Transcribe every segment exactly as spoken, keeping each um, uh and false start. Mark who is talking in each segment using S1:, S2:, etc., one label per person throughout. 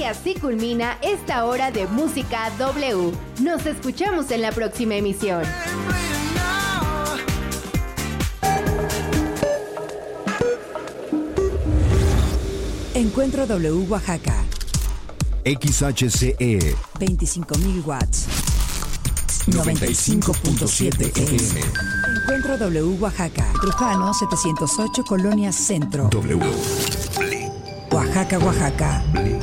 S1: así culmina esta hora de Música W. Nos escuchamos en la próxima emisión.
S2: Encuentro W Oaxaca.
S3: X H C E
S2: veinticinco mil watts.
S3: noventa y cinco punto siete F M.
S2: Encuentro W Oaxaca. Trujano setecientos ocho, Colonia Centro.
S3: W.
S2: Oaxaca, Oaxaca.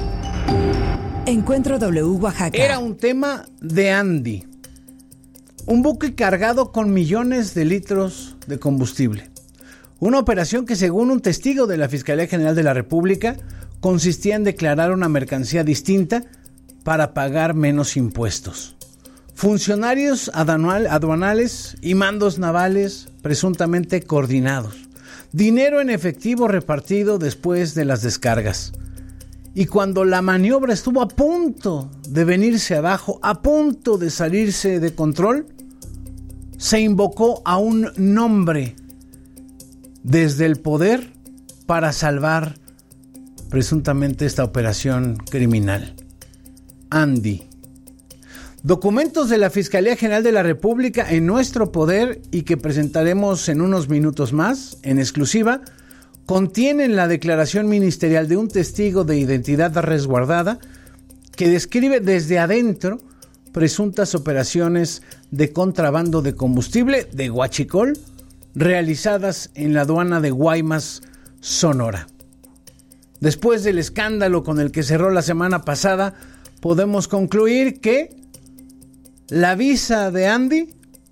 S2: Encuentro W Oaxaca.
S4: Era un tema de Andy. Un buque cargado con millones de litros de combustible. Una operación que, según un testigo de la Fiscalía General de la República, consistía en declarar una mercancía distinta para pagar menos impuestos. Funcionarios aduanal, aduanales y mandos navales presuntamente coordinados. Dinero en efectivo repartido después de las descargas. Y cuando la maniobra estuvo a punto de venirse abajo, a punto de salirse de control, se invocó a un nombre desde el poder para salvar presuntamente esta operación criminal. Andy. Documentos de la Fiscalía General de la República en nuestro poder y que presentaremos en unos minutos más, en exclusiva, contienen la declaración ministerial de un testigo de identidad resguardada que describe desde adentro presuntas operaciones de contrabando de combustible de huachicol realizadas en la aduana de Guaymas, Sonora. Después del escándalo con el que cerró la semana pasada, podemos concluir que la visa de Andy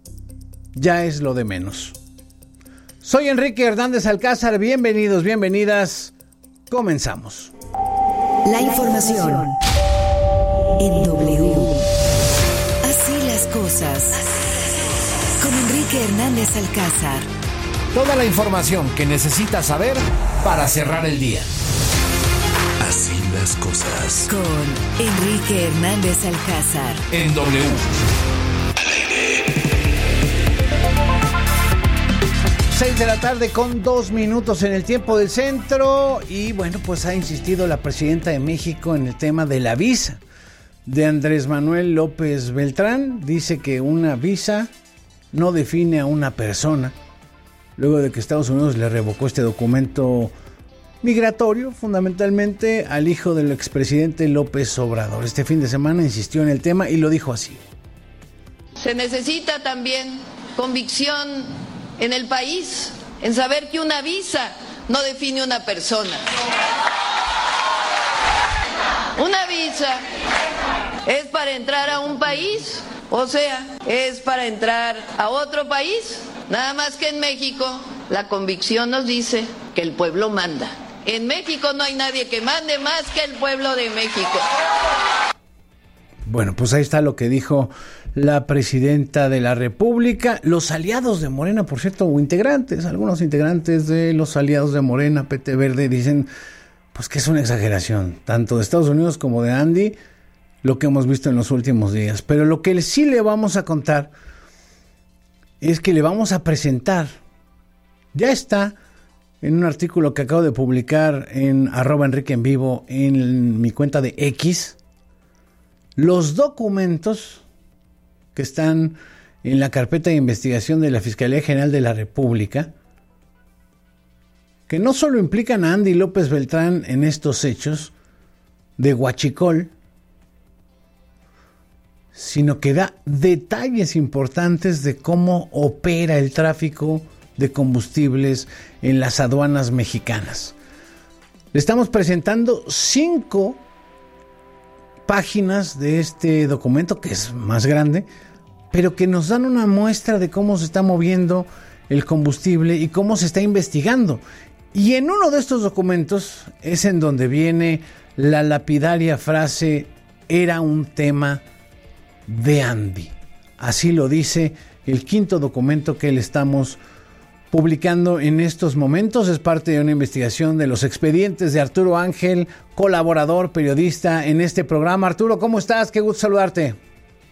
S4: ya es lo de menos. Soy Enrique Hernández Alcázar, bienvenidos, bienvenidas, comenzamos.
S2: La información en W. Así las cosas. Con Enrique Hernández Alcázar.
S3: Toda la información que necesitas saber para cerrar el día. Así las cosas.
S2: Con Enrique Hernández Alcázar.
S3: En W.
S4: seis de la tarde con dos minutos en el tiempo del centro. Y bueno, pues ha insistido la presidenta de México en el tema de la visa de Andrés Manuel López Beltrán. Dice que una visa no define a una persona, luego de que Estados Unidos le revocó este documento migratorio, fundamentalmente al hijo del expresidente López Obrador. Este fin de semana insistió en el tema y lo dijo así.
S5: Se necesita también convicción en el país, en saber que una visa no define una persona. Una visa es para entrar a un país, o sea, es para entrar a otro país. Nada más que en México la convicción nos dice que el pueblo manda. En México no hay nadie que mande más que el pueblo de México.
S4: Bueno, pues ahí está lo que dijo la presidenta de la República. Los aliados de Morena, por cierto, o integrantes, algunos integrantes de los aliados de Morena, P T Verde, dicen pues que es una exageración, tanto de Estados Unidos como de Andy, lo que hemos visto en los últimos días. Pero lo que sí le vamos a contar es que le vamos a presentar, ya está en un artículo que acabo de publicar en arroba Enrique en Vivo en mi cuenta de X, los documentos que están en la carpeta de investigación de la Fiscalía General de la República, que no solo implican a Andy López Beltrán en estos hechos de huachicol, sino que da detalles importantes de cómo opera el tráfico de combustibles en las aduanas mexicanas. Le estamos presentando cinco páginas de este documento, que es más grande, pero que nos dan una muestra de cómo se está moviendo el combustible y cómo se está investigando. Y en uno de estos documentos es en donde viene la lapidaria frase: era un tema de Andy. Así lo dice el quinto documento que le estamos publicando en estos momentos. Es parte de una investigación de los expedientes de Arturo Ángel, colaborador, periodista en este programa. Arturo, ¿cómo estás? Qué gusto saludarte.